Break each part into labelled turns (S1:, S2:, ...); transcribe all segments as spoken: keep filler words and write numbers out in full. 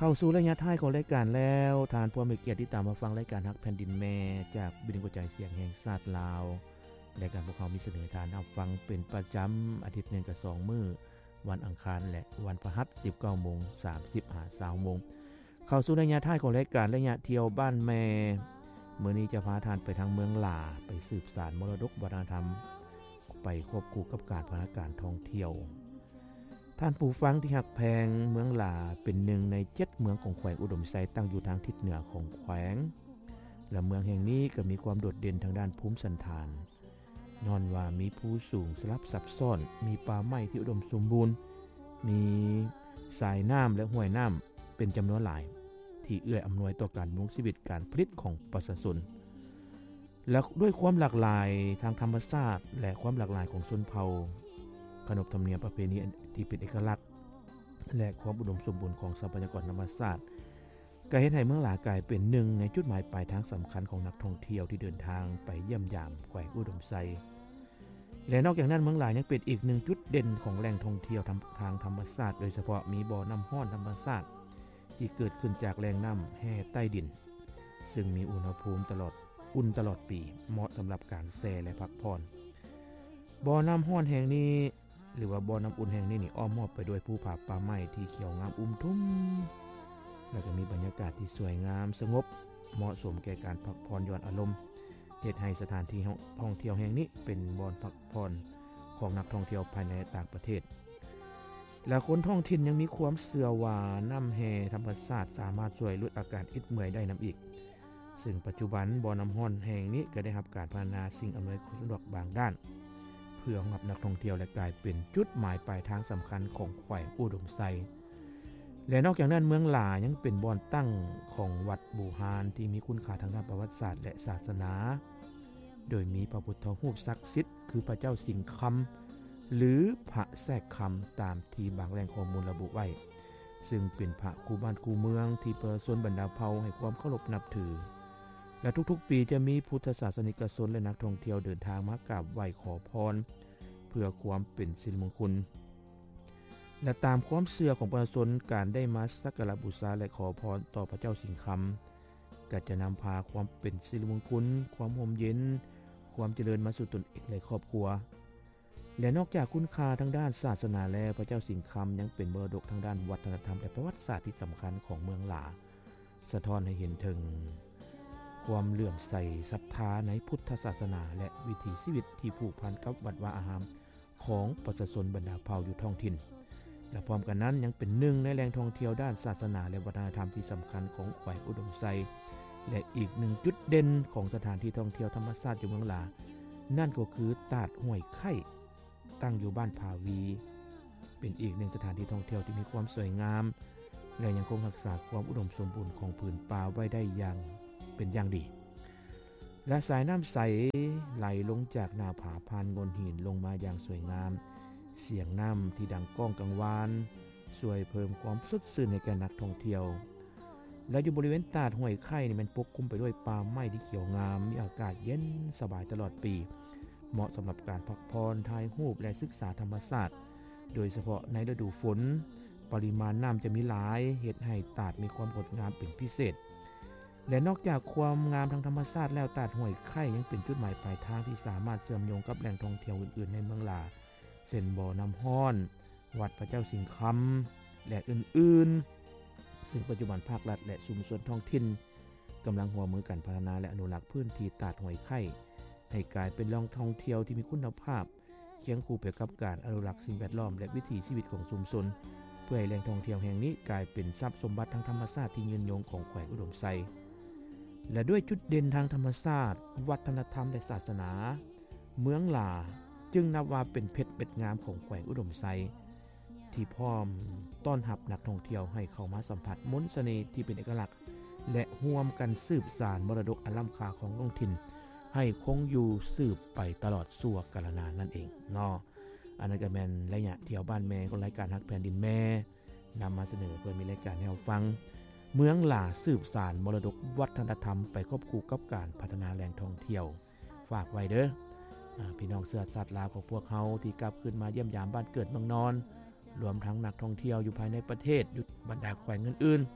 S1: เข้าสู่ระยะท้ายของรายการแล้วทานผู้มีเกียรติที่ตามมาฟังรายการฮักแผ่นดินแม่จากบินกระจายเสียงแห่งชาติลาวรายการพวกเขามีเสนอทานรับฟังเป็นประจำอาทิตย์หนึ่งกับสองมื้อวันอังคารและวันพฤหัส สิบเก้าโมงสามสิบ หา สามโมงเข้าสู่ระยะท้ายของรายการระยะเที่ยวบ้านแม่มื้อนี้จะพาทานไปทางเมืองหล่าไปสืบสานมรดกวัฒนธรรมไปควบคู่กับการพัฒนาการท่องเที่ยวท่านผู้ฟังที่ฮักแพงเมืองหล่าเป็นหนึ่งในเจ็ดเมืองของแขวงอุดมไซตั้งอยู่ทางทิศเหนือของแขวงและเมืองแห่งนี้ก็มีความโดดเด่นทางด้านภูมิสันฐานนอนว่ามีภูสูงสลับซับซ้อนมีป่าไม้ที่อุดมสมบูรณ์มีสายน้ำและห้วยน้ำเป็นจำนวนหลายที่เอื้ออำนวยต่อการดำรงชีวิตการผลิตของประชาชนและด้วยความหลากหลายทางธรรมชาติและความหลากหลายของชนเผ่าขนบธรรมเนียมประเพณีที่เป็นเอกลักษณ์และความอุดมสมบูรณ์ของทรัพยากรธรรมชาติก็เฮ็ดให้เมืองหลากลายเป็นหนึ่งในจุดหมายปลายทางสำคัญของนักท่องเที่ยวที่เดินทางไปเยี่ยมยามแขวงอุดมไซและนอกจากนั้นเมืองหลายังเป็นอีกหนึ่งจุดเด่นของแหล่งท่องเที่ยวทางธรรมชาติโดยเฉพาะมีบ่อน้ำร้อนธรรมชาติที่เกิดขึ้นจากแหล่งน้ำแห่ใต้ดินซึ่งมีอุณหภูมิตลอดอุ่นตลอดปีเหมาะสำหรับการแช่และพักผ่อนบ่อน้ำร้อนแห่งนี้หรือว่าบ่อน้ำอุ่นแห่งนี้นี่อ้อมรอบไปด้วยภูผาป่าไม้ที่เขียวงามอุ้มทุ่มแล้วก็มีบรรยากาศที่สวยงามสงบเหมาะสมแก่การพักผ่อนหย่อนอารมณ์เฮ็ดให้สถานที่ท่องเที่ยวแห่งนี้เป็นบ่อนพักผ่อนของนักท่องเที่ยวภายในและต่างประเทศและคนท้องถิ่นยังมีความเชื่อว่าน้ำแห่ธรรมชาติสามารถช่วยลดอาการอิดเมื่อยได้นําอีกซึ่งปัจจุบันบ่อน้ำร้อนแห่งนี้ก็ได้รับการพัฒนาสิ่งอำนวยความสะดวกบางด้านเพื่อรองรับนักท่องเที่ยวและกลายเป็นจุดหมายปลายทางสำคัญของแขวงอุดมไซและนอกจากนั้นเมืองหล่ายังเป็นบ่อนตั้งของวัดบูฮานที่มีคุณค่าทางด้านประวัติศาสตร์และศาสนาโดยมีพระพุทธรูปศักดิ์สิทธิ์คือพระเจ้าสิงห์คำหรือพระแทรกคำตามที่บางแหล่งข้อมูลระบุไว้ซึ่งเป็นพระคู่บ้านคู่เมืองที่ประชาชนบรรดาเผ่าให้ความเคารพนับถือและทุกๆปีจะมีพุทธศาสนิกชนและนักท่องเที่ยวเดินทางมากราบไหว้ขอพรเพื่อความเป็นสิริมงคลและตามความเชื่อของประชาชนการได้มาสักการะบูชาและขอพรต่อพระเจ้าสิงห์คำก็จะนำพาความเป็นสิริมงคลความร่มเย็นความเจริญมาสู่ตนเองและครอบครัวและนอกจากคุณค่าทางด้านศาสนาแล้วพระเจ้าสิงห์คำยังเป็นมรดกทางด้านวัฒนธรรมและประวัติศาสตร์ที่สำคัญของเมืองหลาสะท้อนให้เห็นถึงความเลื่อมใสศรัทธาในพุทธศาสนาและวิถีชีวิตที่ผูกพันกับวัดวาอารามของประชาชนบรรดาเผ่าอยู่ท้องถิ่นและพร้อมกันนั้นยังเป็นหนึ่งในแหล่งท่องเที่ยวด้านศาสนาและวัฒนธรรมที่สำคัญของแขวงอุดมไซและอีกหนึ่งจุดเด่นของสถานที่ท่องเที่ยวธรรมชาติอยู่เมืองหลานั่นก็คือตาดห้วยไข่ตั้งอยู่บ้านผาวีเป็นอีกหนึ่งสถานที่ท่องเที่ยวที่มีความสวยงามและยังคงรักษาความอุดมสมบูรณ์ของผืนป่าไว้ได้อย่างเป็นอย่างดีและสายน้ำใสไหลลงจากหน้าผาผ่านงนหินลงมาอย่างสวยงามเสียงน้ำที่ดังก้องกังวานช่วยเพิ่มความสดชื่นให้แก่นักท่องเที่ยวและอยู่บริเวณตาดห้วยไข่นี่มันปกคลุมไปด้วยป่าไม้ที่เขียวงามมีอากาศเย็นสบายตลอดปีเหมาะสำหรับการพักผ่อนถ่ายรูปและศึกษาธรรมชาติโดยเฉพาะในฤดูฝนปริมาณน้ำจะมีหลายเฮ็ดให้ตาดมีความงดงามเป็นพิเศษและนอกจากความงามทางธรรมชาติแล้วตาดห้วยไข่ยังเป็นจุดหมายปลายทางที่สามารถเชื่อมโยงกับแหล่งท่องเที่ยวอื่นๆในเมืองลาเช่นบ่อน้ำร้อนวัดพระเจ้าสิงห์คำและอื่นๆซึ่งปัจจุบันภาครัฐและชุมชนท้องถิ่นกำลังร่วมมือกันพัฒนาและอนุรักษ์พื้นที่ตาดห้วยไข่ให้กลายเป็นแหล่งท่องเที่ยวที่มีคุณภาพเคียงคู่ไปกับการอนุรักษ์สิ่งแวดล้อมและวิถีชีวิตของชุมชนเพื่อให้แหล่งท่องเที่ยวแห่งนี้กลายเป็นทรัพย์สมบัติทางธรรมชาติที่ยืนยงของแขวงอุดมไซและด้วยจุดเด่นทางธรรมชาติวัฒนธรรมและศาสนาเมืองหล่าจึงนับว่าเป็นเพชรเม็ดงามของแขวงอุดมไซที่พร้อมต้อนรับนักท่องเที่ยวให้เข้ามาสัมผัสมนต์เสน่ห์ที่เป็นเอกลักษณ์และร่วมกันสืบสานมรดกอันล้ำค่าของท้องถิ่นให้คงอยู่สืบไปตลอดชั่วกาลนานนั่นเองเนาะอันนั้นก็แม่นระยะเที่ยวบ้านแม่ของรายการฮักแผ่นดินแม่นำมาเสนอเพื่อมีรายการให้เราฟังเมืองหล่าสืบสานมรดกวัฒนธรรมไปควบคู่กับการพัฒนาแหล่งท่องเที่ยวฝากไว้เด้ออ่าพี่น้องเชื้อชาติลาวของพวกเฮาที่กลับขึ้นมาเยี่ยมยามบ้านเกิดเมืองนอนรวมทั้งนักท่องเที่ยวอยู่ภายในประเทศอยู่บรรดาแขวงอื่น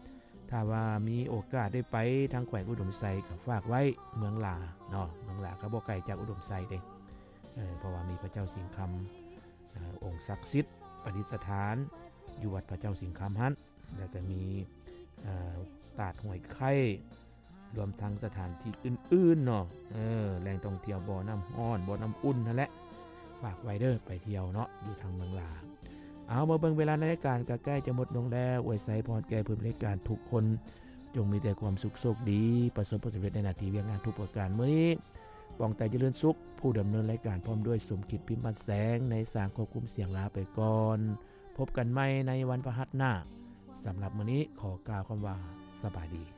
S1: ถ้าว่ามีโอกาสได้ไปทางแขวงอุดมไซก็ฝากไว้เมืองลาเนาะเมืองลาก็บ่ไกลจากอุดมไซเด้เออเพราะว่ามีพระเจ้าสิงห์คำเอ่อองค์ศักดิ์สิทธิ์ประดิษฐานอยู่วัดพระเจ้าสิงห์คำหั่นแล้วก็มีเอ่อตาดห้วยไข่รวมทั้งสถานที่อื่นๆเนาะเออแหล่งท่องเที่ยวบ่อน้ำร้อนบ่อน้ำอุ่นนั่นแหละฝากไว้เด้อไปเที่ยวเนาะอยู่ทางเมืองลาเอามาเบิ่งเวลาในรายการก็ใกล้จะหมดลงแล้วอวยไสพรแก่ผู้รายการทุกคนจงมีแต่ความสุขโชคดีประสบผลสำเร็จในหน้าที่เวียกงานทุกประการมื้อนี้ปองแต่เจริญสุขผู้ดำเนินรายการพร้อมด้วยสมคิดพิมพ์บรรแสงในสางควบคุมเสียงลาไปก่อนพบกันใหม่ในวันพฤหัสหน้าสำหรับมื้อนี้ขอกล่าวคำว่าสบายดี